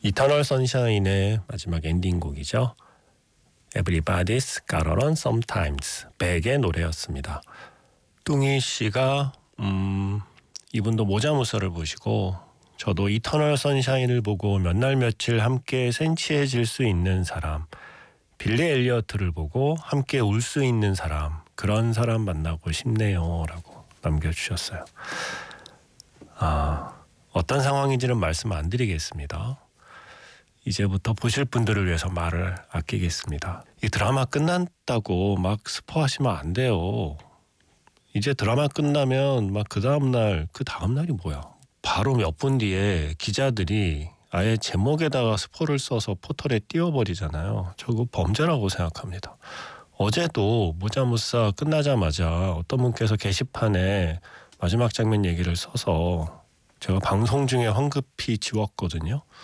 이터널 선샤인의 마지막 엔딩곡이죠. Everybody's Gotta Run Sometimes, 백의 노래였습니다. 뚱이 씨가 이분도 모자무서를 보시고 저도 이터널 선샤인을 보고 몇 날 며칠 함께 센치해질 수 있는 사람, 빌리 엘리어트를 보고 함께 울 수 있는 사람, 그런 사람 만나고 싶네요 라고 남겨주셨어요. 어떤 상황인지는 말씀 안 드리겠습니다. 이제부터 보실 분들을 위해서 말을 아끼겠습니다. 이 드라마 끝났다고 막 스포하시면 안 돼요. 이제 드라마 끝나면 막 그 다음날이 뭐야? 바로 몇 분 뒤에 기자들이 아예 제목에다가 스포를 써서 포털에 띄워버리잖아요. 저거 범죄라고 생각합니다. 어제도 모자무사 끝나자마자 어떤 분께서 게시판에 마지막 장면 얘기를 써서 제가 방송 중에 황급히 지웠거든요.